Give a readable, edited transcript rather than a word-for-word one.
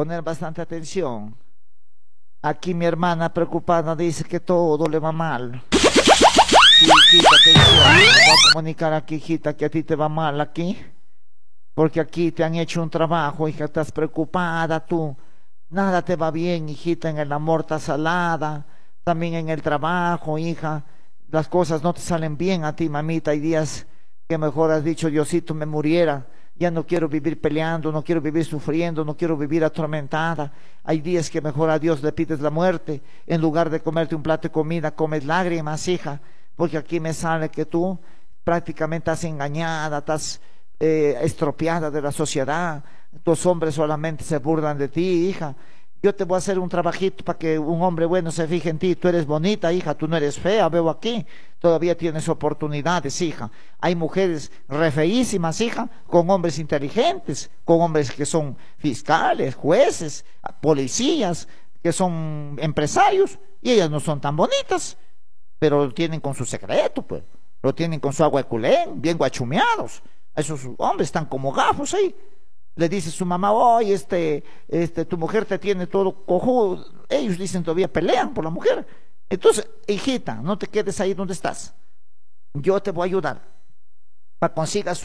poner bastante atención. Aquí mi hermana preocupada dice que todo le va mal. Sí, hijita, atención. Voy a comunicar aquí, hijita, que a ti te va mal aquí. Porque aquí te han hecho un trabajo, hija, estás preocupada tú. Nada te va bien, hijita, en el amor estás salada. También en el trabajo, hija. Las cosas no te salen bien a ti, mamita. Hay días que mejor has dicho, Diosito, me muriera. Ya no quiero vivir peleando, no quiero vivir sufriendo, no quiero vivir atormentada. Hay días que mejor a Dios le pides la muerte. En lugar de comerte un plato de comida, comes lágrimas, hija. Porque aquí me sale que tú prácticamente estás engañada, estás estropeada de la sociedad. Los hombres solamente se burlan de ti, hija. Yo te voy a hacer un trabajito para que un hombre bueno se fije en ti. Tú eres bonita, hija, tú no eres fea, veo aquí. Todavía tienes oportunidades, hija. Hay mujeres re feísimas, hija, con hombres inteligentes, con hombres que son fiscales, jueces, policías, que son empresarios, y ellas no son tan bonitas, pero lo tienen con su secreto, pues. Lo tienen con su agua de culén, bien guachumeados. Esos hombres están como gafos ahí. Le dice su mamá, oye, tu mujer te tiene todo cojudo. Ellos dicen todavía pelean por la mujer. Entonces, hijita, no te quedes ahí donde estás. Yo te voy a ayudar para que consigas